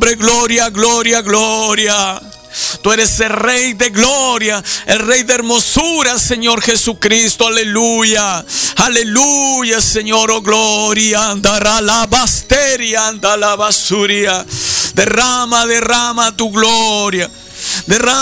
nombre, gloria, gloria, gloria. Tú eres el Rey de gloria, el Rey de hermosura, Señor Jesucristo, aleluya, aleluya, Señor, oh gloria, andará la basteria, anda la basuria, derrama, derrama tu gloria, derrama.